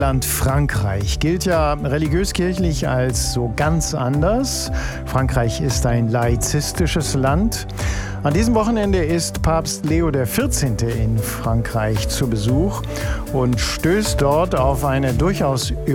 Land Frankreich gilt ja religiös-kirchlich als so ganz anders. Frankreich ist ein laizistisches Land. An diesem Wochenende ist Papst Leo XIV. In Frankreich zu Besuch und stößt dort auf eine durchaus